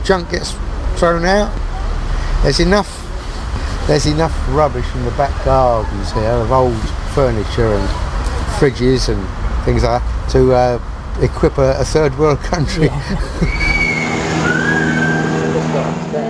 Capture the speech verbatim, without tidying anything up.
junk gets thrown out. There's enough there's enough rubbish in the back gardens here of old furniture and fridges and things like that to uh, equip a, a third world country. Yeah.